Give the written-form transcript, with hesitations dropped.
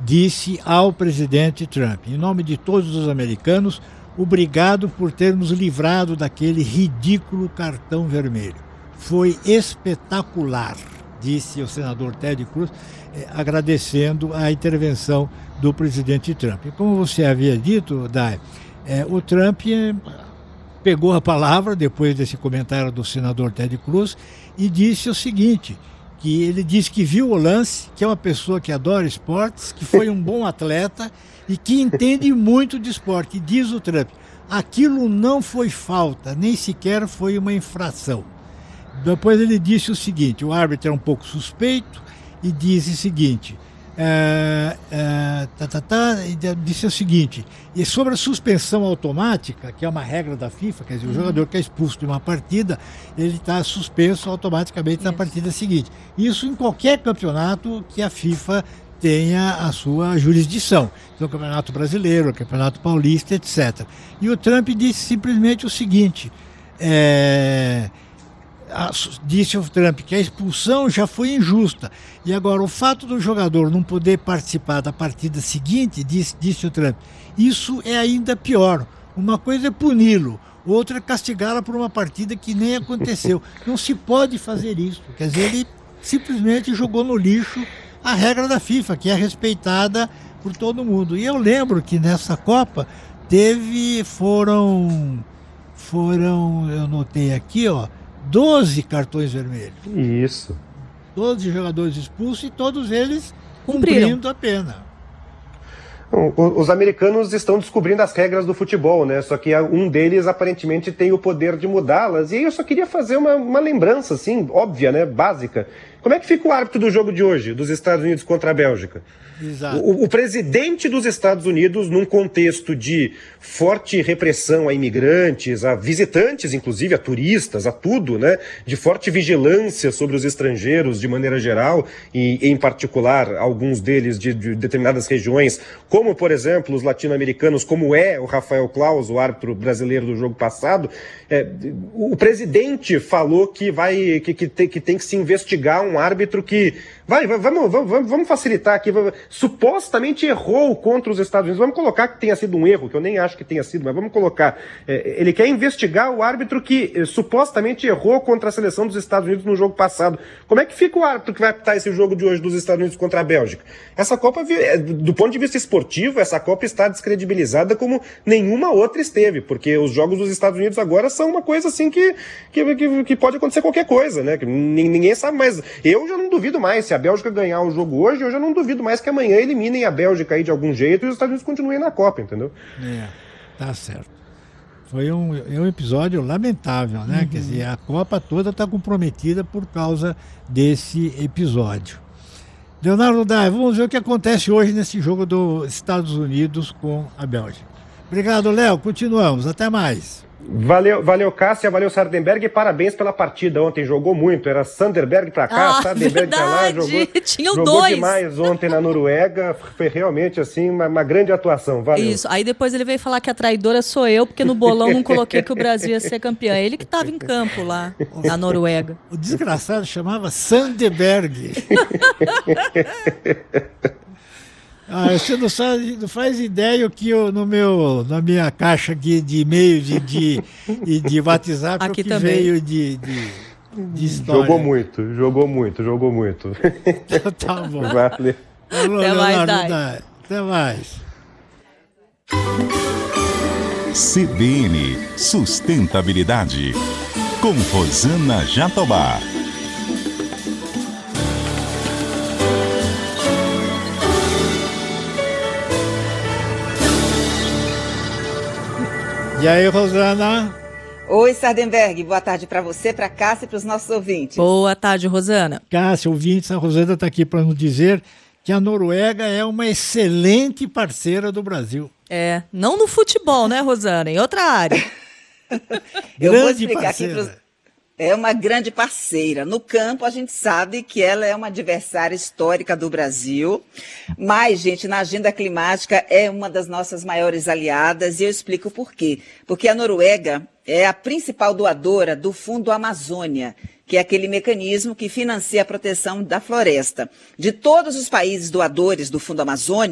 disse ao presidente Trump: em nome de todos os americanos, obrigado por ter nos livrado daquele ridículo cartão vermelho. Foi espetacular, disse o senador Ted Cruz, agradecendo a intervenção do presidente Trump. E como você havia dito, Day, o Trump pegou a palavra depois desse comentário do senador Ted Cruz e disse o seguinte, que ele disse que viu o lance, que é uma pessoa que adora esportes, que foi um bom atleta e que entende muito de esporte. E diz o Trump, aquilo não foi falta, nem sequer foi uma infração. Depois ele disse o seguinte, o árbitro é um pouco suspeito e disse o seguinte, disse o seguinte, e sobre a suspensão automática, que é uma regra da FIFA, quer dizer, o jogador que é expulso de uma partida, ele está suspenso automaticamente na partida seguinte. Isso em qualquer campeonato que a FIFA tenha a sua jurisdição. Então, o Campeonato Brasileiro, o Campeonato Paulista, etc. E o Trump disse simplesmente o seguinte, disse o Trump que a expulsão já foi injusta. E agora, o fato do jogador não poder participar da partida seguinte, disse o Trump, isso é ainda pior. Uma coisa é puni-lo, outra é castigá-lo por uma partida que nem aconteceu. Não se pode fazer isso. Quer dizer, ele simplesmente jogou no lixo a regra da FIFA, que é respeitada por todo mundo. E eu lembro que nessa Copa foram, eu notei aqui, 12 cartões vermelhos. Isso. 12 jogadores expulsos e todos eles cumprindo a pena. Os americanos estão descobrindo as regras do futebol, né? Só que um deles aparentemente tem o poder de mudá-las. E aí eu só queria fazer uma lembrança, assim, óbvia, né? Básica. Como é que fica o árbitro do jogo de hoje, dos Estados Unidos contra a Bélgica? Exato. O presidente dos Estados Unidos, num contexto de forte repressão a imigrantes, a visitantes, inclusive a turistas, a tudo, né? De forte vigilância sobre os estrangeiros de maneira geral, e em particular alguns deles de determinadas regiões, como por exemplo os latino-americanos, como é o Rafael Claus, o árbitro brasileiro do jogo passado. O presidente falou que tem que se investigar um árbitro que vamos facilitar aqui, supostamente errou contra os Estados Unidos. Vamos colocar que tenha sido um erro, que eu nem acho que tenha sido, mas vamos colocar. Ele quer investigar o árbitro que supostamente errou contra a seleção dos Estados Unidos no jogo passado. Como é que fica o árbitro que vai apitar esse jogo de hoje dos Estados Unidos contra a Bélgica? Essa Copa, do ponto de vista esportivo, essa Copa está descredibilizada como nenhuma outra esteve, porque os jogos dos Estados Unidos agora são uma coisa assim que pode acontecer qualquer coisa, né? Que ninguém sabe, mas eu já não duvido mais. Se a Bélgica ganhar o jogo hoje, eu já não duvido mais que amanhã eliminem a Bélgica aí de algum jeito e os Estados Unidos continuem na Copa, entendeu? Tá certo. Foi um episódio lamentável, né? Uhum. Quer dizer, a Copa toda está comprometida por causa desse episódio. Leonardo Day, vamos ver o que acontece hoje nesse jogo dos Estados Unidos com a Bélgica. Obrigado, Léo. Continuamos. Até mais. Valeu, Cássia, valeu, Sardenberg, e parabéns pela partida ontem, jogou muito, era Sanderberg pra cá, Sardenberg pra lá, jogou dois. Demais ontem na Noruega, foi realmente assim uma grande atuação, valeu. Isso, aí depois ele veio falar que a traidora sou eu, porque no bolão não coloquei que o Brasil ia ser campeão, ele que estava em campo lá, na Noruega. O desgraçado chamava Sanderberg. Você não faz ideia o que na minha caixa aqui de e-mail de WhatsApp aqui o que também veio de história. Jogou muito. Tá bom. Valeu. Falou, até mais, Day. Até mais. CBN Sustentabilidade, com Rosana Jatobá. E aí, Rosana? Oi, Sardenberg. Boa tarde para você, para Cássia e para os nossos ouvintes. Boa tarde, Rosana. Cássia, ouvintes, a Rosana está aqui para nos dizer que a Noruega é uma excelente parceira do Brasil. Não no futebol, né, Rosana? Em outra área. Eu vou explicar aqui para os... É uma grande parceira. No campo, a gente sabe que ela é uma adversária histórica do Brasil, mas, gente, na agenda climática é uma das nossas maiores aliadas, e eu explico por quê. Porque a Noruega é a principal doadora do Fundo Amazônia, que é aquele mecanismo que financia a proteção da floresta. De todos os países doadores do Fundo Amazônia,